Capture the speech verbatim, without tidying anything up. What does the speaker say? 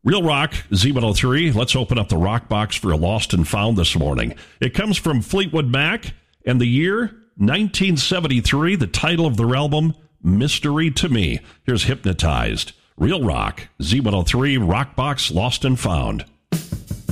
Real Rock, Z one oh three. Let's open up the rock box for a lost and found this morning. It comes from Fleetwood Mac, and the year, nineteen seventy-three. The title of their album, Mystery to Me. Here's Hypnotized. Real Rock, Z one oh three, rock box, lost and found.